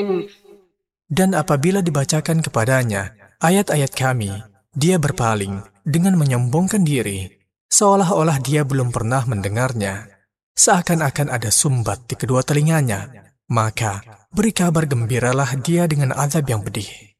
Dan apabila dibacakan kepadanya ayat-ayat kami, dia berpaling dengan menyombongkan diri, seolah-olah dia belum pernah mendengarnya. Seakan-akan ada sumbat di kedua telinganya. Maka beri kabar gembiralah dia dengan azab yang pedih.